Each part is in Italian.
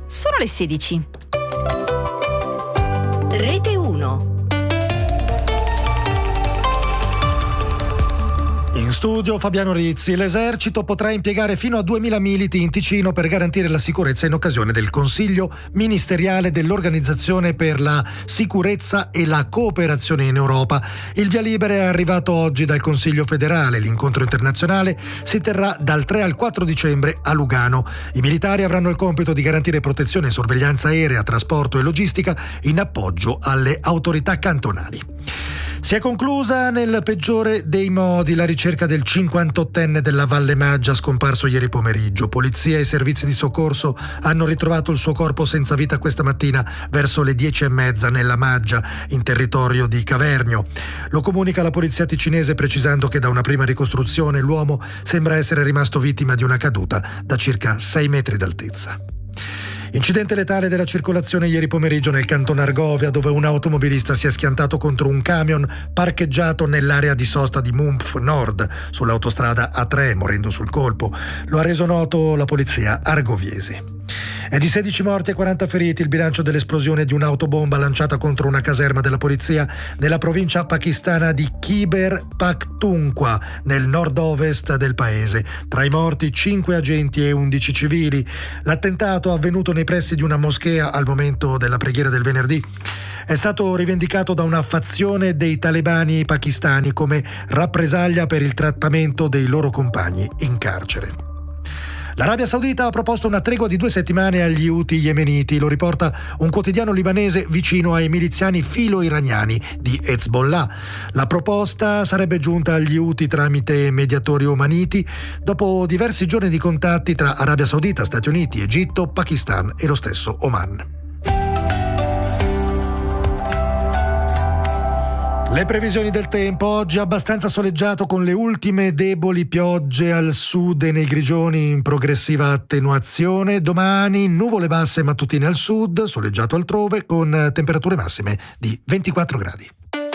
Sono le 16. Rete 1. In studio Fabiano Rizzi. L'esercito potrà impiegare fino a 2000 militi in Ticino per garantire la sicurezza in occasione del Consiglio ministeriale dell'Organizzazione per la Sicurezza e la Cooperazione in Europa. Il via libera è arrivato oggi dal Consiglio federale. L'incontro internazionale si terrà dal 3 al 4 dicembre a Lugano. I militari avranno il compito di garantire protezione e sorveglianza aerea, trasporto e logistica in appoggio alle autorità cantonali. Si è conclusa nel peggiore dei modi la ricerca del 58enne della Valle Maggia scomparso ieri pomeriggio. Polizia e servizi di soccorso hanno ritrovato il suo corpo senza vita questa mattina verso le 10:30 nella Maggia, in territorio di Cavernio. Lo comunica la polizia ticinese, precisando che da una prima ricostruzione l'uomo sembra essere rimasto vittima di una caduta da circa 6 metri d'altezza. Incidente letale della circolazione ieri pomeriggio nel canton Argovia, dove un automobilista si è schiantato contro un camion parcheggiato nell'area di sosta di Mumpf Nord sull'autostrada A3, morendo sul colpo. Lo ha reso noto la polizia argoviese. È di 16 morti e 40 feriti il bilancio dell'esplosione di un'autobomba lanciata contro una caserma della polizia nella provincia pakistana di Khyber Pakhtunkhwa, nel nord-ovest del paese. Tra i morti 5 agenti e 11 civili. L'attentato, avvenuto nei pressi di una moschea al momento della preghiera del venerdì, è stato rivendicato da una fazione dei talebani pakistani come rappresaglia per il trattamento dei loro compagni in carcere. L'Arabia Saudita ha proposto una tregua di 2 settimane agli Houthi yemeniti, lo riporta un quotidiano libanese vicino ai miliziani filo-iraniani di Hezbollah. La proposta sarebbe giunta agli Houthi tramite mediatori omaniti dopo diversi giorni di contatti tra Arabia Saudita, Stati Uniti, Egitto, Pakistan e lo stesso Oman. Le previsioni del tempo: oggi abbastanza soleggiato con le ultime deboli piogge al sud e nei grigioni in progressiva attenuazione. Domani nuvole basse mattutine al sud, soleggiato altrove con temperature massime di 24 gradi.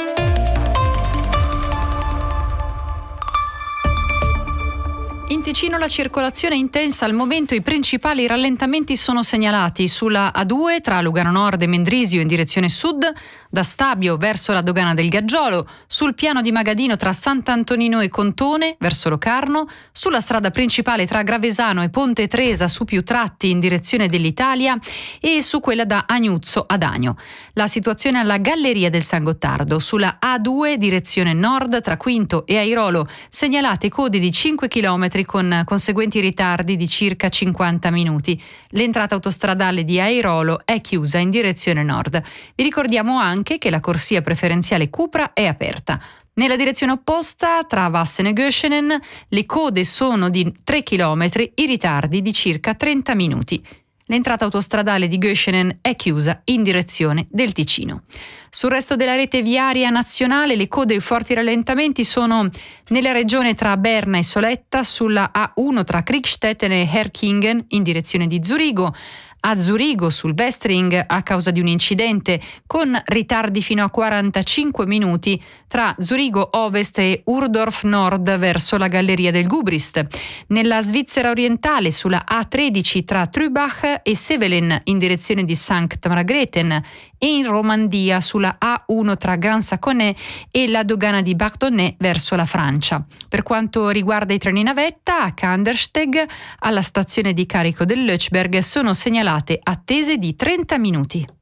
In Ticino la circolazione è intensa, al momento i principali rallentamenti sono segnalati sulla A2 tra Lugano Nord e Mendrisio in direzione sud, da Stabio verso la dogana del Gaggiolo, sul piano di Magadino tra Sant'Antonino e Contone verso Locarno, sulla strada principale tra Gravesano e Ponte Tresa su più tratti in direzione dell'Italia e su quella da Agnuzzo ad Agno. La situazione alla Galleria del San Gottardo, sulla A2 direzione nord tra Quinto e Airolo, segnalate code di 5 km con conseguenti ritardi di circa 50 minuti. L'entrata autostradale di Airolo è chiusa in direzione nord. Vi ricordiamo anche che la corsia preferenziale Cupra è aperta. Nella direzione opposta, tra Vassen e Göschenen, le code sono di 3 km, i ritardi di circa 30 minuti. L'entrata autostradale di Göschenen è chiusa in direzione del Ticino. Sul resto della rete viaria nazionale le code e i forti rallentamenti sono nella regione tra Berna e Soletta, sulla A1 tra Kriegstetten e Herkingen in direzione di Zurigo, a Zurigo sul Westring a causa di un incidente con ritardi fino a 45 minuti tra Zurigo Ovest e Urdorf Nord verso la Galleria del Gubrist. Nella Svizzera orientale sulla A13 tra Trübach e Sevelen in direzione di Sankt Margrethen e in Romandia sulla A1 tra Grand Saconnet e la dogana di Bardonnay verso la Francia. Per quanto riguarda i treni navetta, a Kandersteg, alla stazione di carico del Lötschberg sono segnalate attese di 30 minuti.